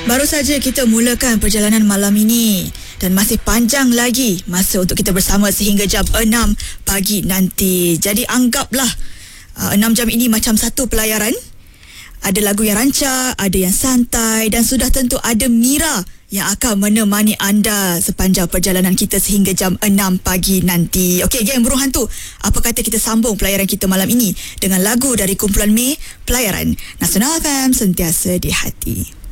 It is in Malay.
Baru saja kita mulakan perjalanan malam ini dan masih panjang lagi masa untuk kita bersama sehingga jam 6 pagi nanti. Jadi anggaplah 6 jam ini macam satu pelayaran. Ada lagu yang rancak, ada yang santai dan sudah tentu ada Mira yang akan menemani anda sepanjang perjalanan kita sehingga jam 6 pagi nanti. Okey, geng burung hantu, apa kata kita sambung pelayaran kita malam ini dengan lagu dari kumpulan May, Pelayaran Nasional FM, sentiasa di hati.